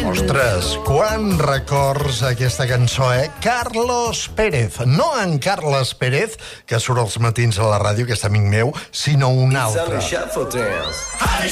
Ostres, quan records aquesta cançó, eh? Carlos Pérez. No en Carles Pérez, que surt als matins a la ràdio, que és amic meu, sinó un altre.